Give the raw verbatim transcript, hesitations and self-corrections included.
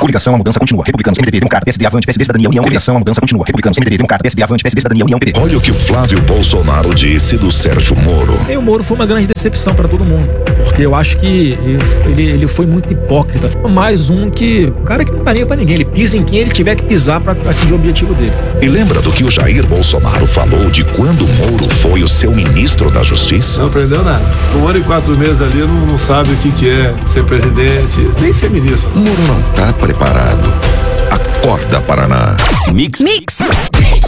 Coligação, a mudança continua. Republicanos, M D B, Democrata, P S D, Avante, P S D, Cidadania, União. Coligação, a mudança continua. Republicanos, M D B, Democrata, P S D, Avante, P S D, Cidadania, União, P D. Olha o que o Flávio Bolsonaro disse do Sérgio Moro. E o Moro foi uma grande decepção para todo mundo, porque eu acho que ele, ele foi muito hipócrita. Mais um que, o cara que não tá nem pra ninguém, ele pisa em quem ele tiver que pisar para atingir o objetivo dele. E lembra do que o Jair Bolsonaro falou de quando o Moro foi o seu ministro da Justiça? Não aprendeu nada. Um ano e quatro meses ali não, não sabe o que, que é ser presidente, nem ser ministro. O Moro não tá preparado. Acorda, Paraná. Mix. Mix.